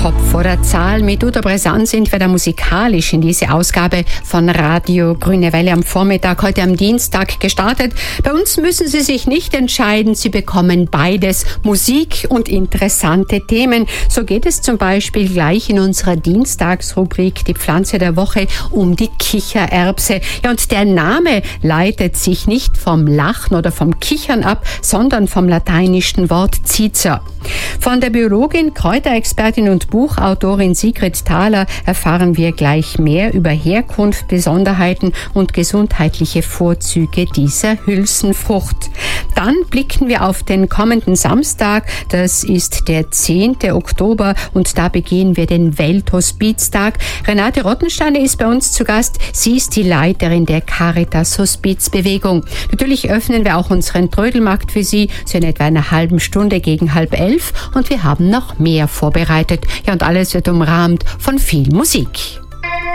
Kopf oder Zahl. Mit Udo Bressan sind wir da musikalisch in diese Ausgabe von Radio Grüne Welle am Vormittag, heute am Dienstag gestartet. Bei uns müssen Sie sich nicht entscheiden, Sie bekommen beides, Musik und interessante Themen. So geht es zum Beispiel gleich in unserer Dienstagsrubrik Die Pflanze der Woche um die Kichererbse. Ja, und der Name leitet sich nicht vom Lachen oder vom Kichern ab, sondern vom lateinischen Wort Cicer. Von der Biologin, Kräuterexpertin und Buchautorin Sigrid Thaler erfahren wir gleich mehr über Herkunft, Besonderheiten und gesundheitliche Vorzüge dieser Hülsenfrucht. Dann blicken wir auf den kommenden Samstag, das ist der 10. Oktober und da begehen wir den Welthospiztag. Renate Rottensteiner ist bei uns zu Gast. Sie ist die Leiterin der Caritas Hospizbewegung. Natürlich öffnen wir auch unseren Trödelmarkt für Sie, so in etwa einer halben Stunde gegen 10:30 und wir haben noch mehr vorbereitet. Ja, und alles wird umrahmt von viel Musik.